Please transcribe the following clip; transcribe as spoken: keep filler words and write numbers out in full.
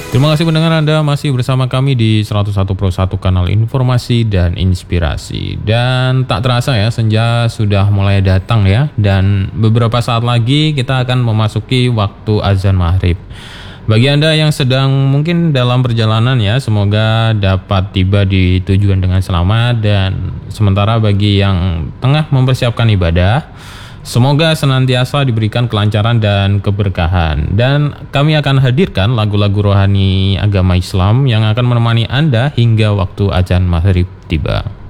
Terima kasih pendengar, Anda masih bersama kami di seratus satu koma satu kanal informasi dan inspirasi. Dan tak terasa ya, senja sudah mulai datang ya. Dan beberapa saat lagi kita akan memasuki waktu azan maghrib. Bagi Anda yang sedang mungkin dalam perjalanan ya, semoga dapat tiba di tujuan dengan selamat. Dan sementara bagi yang tengah mempersiapkan ibadah, semoga senantiasa diberikan kelancaran dan keberkahan. Dan kami akan hadirkan lagu-lagu rohani agama Islam yang akan menemani Anda hingga waktu azan maghrib tiba.